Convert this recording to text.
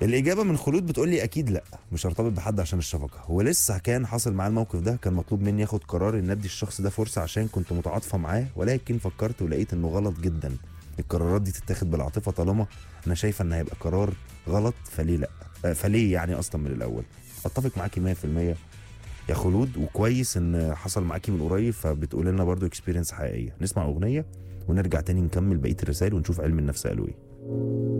الاجابه من خلود بتقول لي اكيد لا، مش هرتبط بحد عشان الشفقه. هو لسه كان حصل معاه الموقف ده، كان مطلوب مني اخد قرار ان ادي الشخص ده فرصه عشان كنت متعاطفه معاه، ولكن فكرت ولقيت انه غلط جدا. القرارات دي تتاخد بالعاطفه، طالما انا شايفه ان هيبقى قرار غلط فليه لا؟ فليه يعني اصلا من الاول؟ اتفق معاكي 100% يا خلود، وكويس ان حصل معاكي من قريب، فبتقول لنا برضو اكسبيرينس حقيقيه. نسمع اغنيه ونرجع تاني نكمل بقيه الرسائل ونشوف علم النفس قالوا ايه.